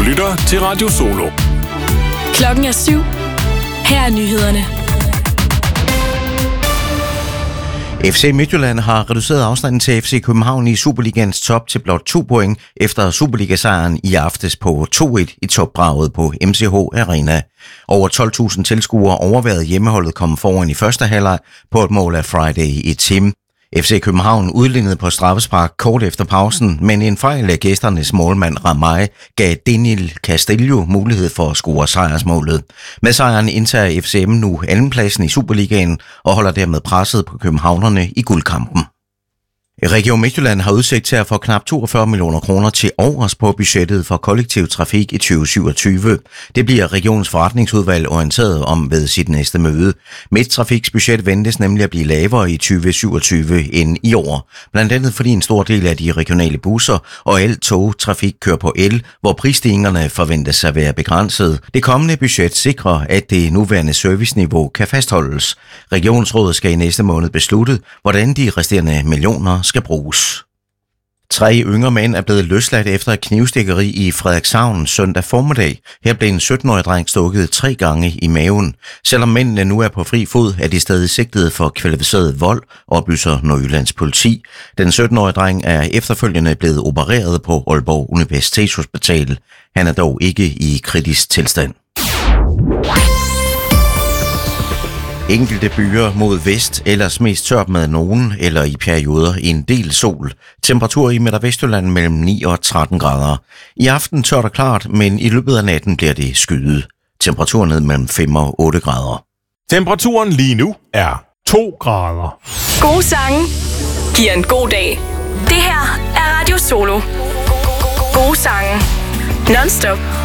lytter til Radio Solo. Klokken er 7. Her er nyhederne. FC Midtjylland har reduceret afstanden til FC København i Superligaens top til blot 2 point efter Superliga-sejren i aftes på 2-1 i topbraget på MCH Arena. Over 12.000 tilskuere overværede hjemmeholdet kom foran i første halvleg på et mål af Friday i Tim. FC København udlignede på straffespark kort efter pausen, men en fejl af gæsternes målmand Ramay gav Daniel Castillo mulighed for at score sejrsmålet. Med sejren indtager FCM nu andenpladsen i Superligaen og holder dermed presset på københavnerne i guldkampen. Region Midtjylland har udsigt til at få knap 42 millioner kroner til overs på budgettet for kollektiv trafik i 2027. Det bliver regionens forretningsudvalg orienteret om ved sit næste møde. Midttrafiks budget ventes nemlig at blive lavere i 2027 end i år. Blandt andet fordi en stor del af de regionale busser og al togtrafik kører på el, hvor prisstigningerne forventes at være begrænset. Det kommende budget sikrer, at det nuværende serviceniveau kan fastholdes. Regionsrådet skal i næste måned beslutte, hvordan de resterende millioner skal bruges. 3 yngre mænd er blevet løsladt efter et knivstikkeri i Frederikshavn søndag formiddag. Her blev en 17-årig dreng stukket 3 gange i maven. Selvom mændene nu er på fri fod, er de stadig sigtet for kvalificeret vold, oplyser Nordjyllands politi. Den 17-årige dreng er efterfølgende blevet opereret på Aalborg Universitetshospital. Han er dog ikke i kritisk tilstand. Enkelte byer mod vest, ellers mest tørt med nogen eller i perioder en del sol. Temperatur i Midt- og Vestjylland mellem 9 og 13 grader. I aften tørt og klart, men i løbet af natten bliver det skyet. Temperaturen ned mellem 5 og 8 grader. Temperaturen lige nu er 2 grader. Gode sange giver en god dag. Det her er Radio Solo. Gode sange. Non-stop.